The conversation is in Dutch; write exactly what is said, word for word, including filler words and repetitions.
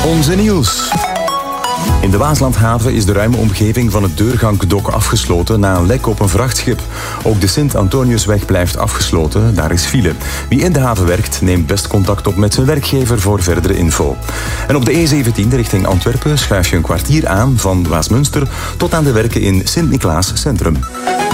Onze nieuws. In de Waaslandhaven is de ruime omgeving van het Deurgankdok afgesloten na een lek op een vrachtschip. Ook de Sint-Antoniusweg blijft afgesloten, daar is file. Wie in de haven werkt, neemt best contact op met zijn werkgever voor verdere info. En op de E zeventien richting Antwerpen schuif je een kwartier aan van Waasmunster tot aan de werken in Sint-Niklaas Centrum.